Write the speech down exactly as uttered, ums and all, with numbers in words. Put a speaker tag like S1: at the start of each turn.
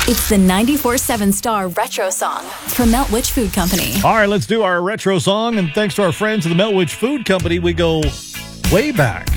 S1: It's the ninety-four seven Star Retro Song from Meltwich Food Company.
S2: All right, let's do our retro song. And thanks to our friends at the Meltwich Food Company, we go way back